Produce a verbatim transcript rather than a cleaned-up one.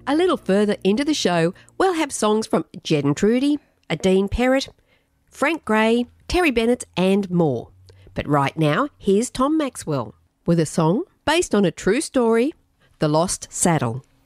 A little further into the show, we'll have songs from Jed and Trudy, Dean Perrott, Frank Gray, Terry Bennett and more. But right now, here's Tom Maxwell with a song based on a true story, The Lost Saddle.